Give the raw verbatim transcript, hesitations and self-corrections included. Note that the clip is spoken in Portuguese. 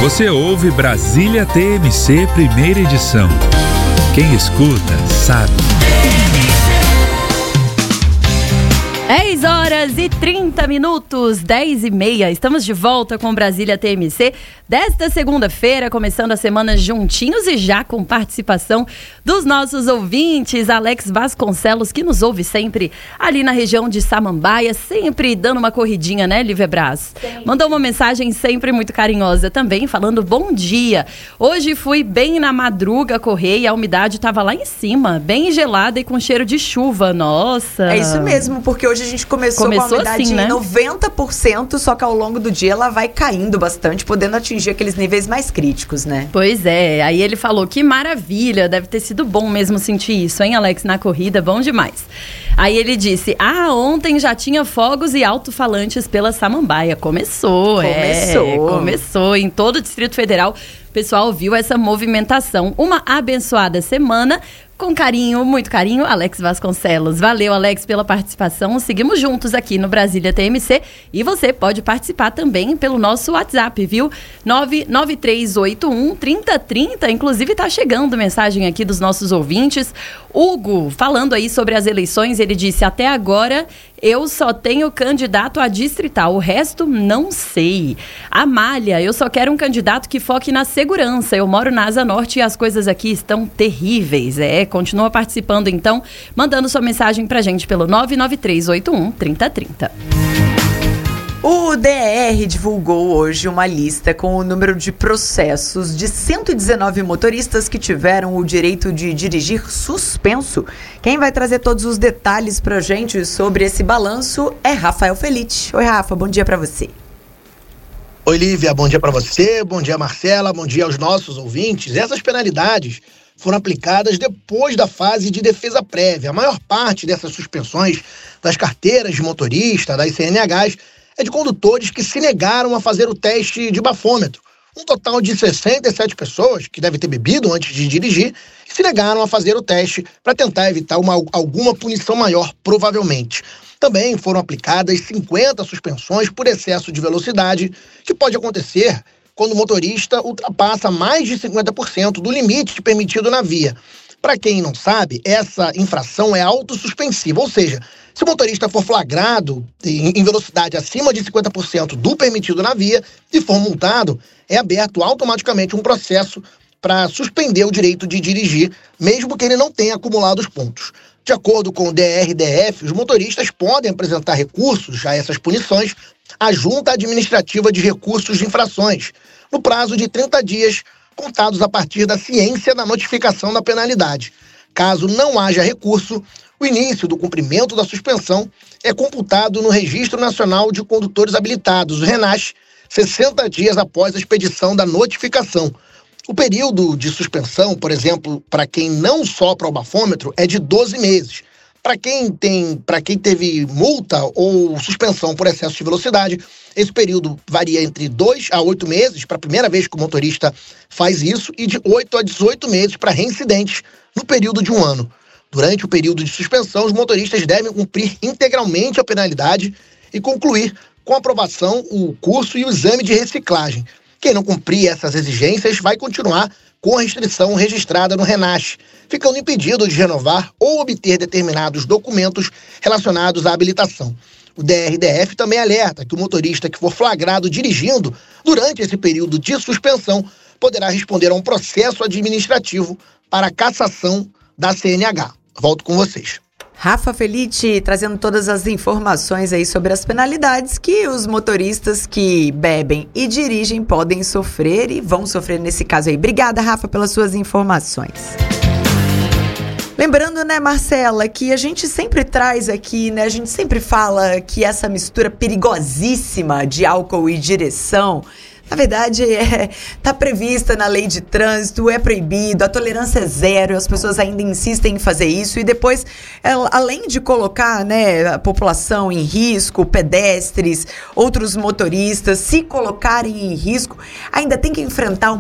Você ouve Brasília T M C, primeira edição. Quem escuta, sabe. dez horas e trinta minutos, dez e meia. Estamos de volta com Brasília T M C desta segunda-feira, começando a semana juntinhos e já com participação dos nossos ouvintes. Alex Vasconcelos, que nos ouve sempre ali na região de Samambaia, sempre dando uma corridinha, né, Lívia Braz? Sim. Mandou uma mensagem sempre muito carinhosa também, falando bom dia. Hoje fui bem na madruga correr e a umidade estava lá em cima, bem gelada e com cheiro de chuva. Nossa! É isso mesmo, porque hoje a gente começou, começou com a umidade assim, né? Em noventa por cento, só que ao longo do dia ela vai caindo bastante, podendo atingir aqueles níveis mais críticos, né? Pois é, aí ele falou que maravilha, deve ter sido bom mesmo sentir isso, hein, Alex, na corrida, bom demais. Aí ele disse, ah, ontem já tinha fogos e alto-falantes pela Samambaia. Começou, começou. é, começou em todo o Distrito Federal. O pessoal viu essa movimentação. Uma abençoada semana. Com carinho, muito carinho, Alex Vasconcelos. Valeu, Alex, pela participação. Seguimos juntos aqui no Brasília T M C. E você pode participar também pelo nosso WhatsApp, viu? nove nove três oito um, três zero três zero. Inclusive, tá chegando mensagem aqui dos nossos ouvintes. Hugo, falando aí sobre as eleições, ele disse, até agora eu só tenho candidato a distrital, o resto não sei. Amália, eu só quero um candidato que foque na segurança. Eu moro na Asa Norte e as coisas aqui estão terríveis. É, continua participando então, mandando sua mensagem pra gente pelo nove nove três oito um, três zero três zero. O D E R divulgou hoje uma lista com o número de processos de cento e dezenove motoristas que tiveram o direito de dirigir suspenso. Quem vai trazer todos os detalhes pra gente sobre esse balanço é Rafael Felite. Oi, Rafa, bom dia pra você. Oi, Lívia, bom dia pra você, bom dia, Marcela, bom dia aos nossos ouvintes. Essas penalidades foram aplicadas depois da fase de defesa prévia. A maior parte dessas suspensões das carteiras de motorista, das C N Hs, é de condutores que se negaram a fazer o teste de bafômetro. Um total de sessenta e sete pessoas, que devem ter bebido antes de dirigir, se negaram a fazer o teste para tentar evitar uma, alguma punição maior, provavelmente. Também foram aplicadas cinquenta suspensões por excesso de velocidade, que pode acontecer quando o motorista ultrapassa mais de cinquenta por cento do limite permitido na via. Para quem não sabe, essa infração é autossuspensiva, ou seja, se o motorista for flagrado em velocidade acima de cinquenta por cento do permitido na via e for multado, é aberto automaticamente um processo para suspender o direito de dirigir, mesmo que ele não tenha acumulado os pontos. De acordo com o D R D F, os motoristas podem apresentar recursos a essas punições à Junta Administrativa de Recursos de Infrações, no prazo de trinta dias, contados a partir da ciência da notificação da penalidade. Caso não haja recurso, o início do cumprimento da suspensão é computado no Registro Nacional de Condutores Habilitados, o RENASH, sessenta dias após a expedição da notificação. O período de suspensão, por exemplo, para quem não sopra o bafômetro, é de doze meses. Para quem tem, para quem teve multa ou suspensão por excesso de velocidade, esse período varia entre dois a oito meses, para a primeira vez que o motorista faz isso, e de oito a dezoito meses para reincidentes no período de um ano. Durante o período de suspensão, os motoristas devem cumprir integralmente a penalidade e concluir com aprovação o curso e o exame de reciclagem. Quem não cumprir essas exigências vai continuar com a restrição registrada no RENASH, ficando impedido de renovar ou obter determinados documentos relacionados à habilitação. O D R D F também alerta que o motorista que for flagrado dirigindo durante esse período de suspensão poderá responder a um processo administrativo para a cassação da C N H. Volto com vocês. Rafa Felite trazendo todas as informações aí sobre as penalidades que os motoristas que bebem e dirigem podem sofrer e vão sofrer nesse caso aí. Obrigada, Rafa, pelas suas informações. Lembrando, né, Marcela, que a gente sempre traz aqui, né, a gente sempre fala que essa mistura perigosíssima de álcool e direção, na verdade, é, tá prevista na lei de trânsito, é proibido, a tolerância é zero, as pessoas ainda insistem em fazer isso e depois, ela, além de colocar, né, a população em risco, pedestres, outros motoristas, se colocarem em risco, ainda tem que enfrentar uma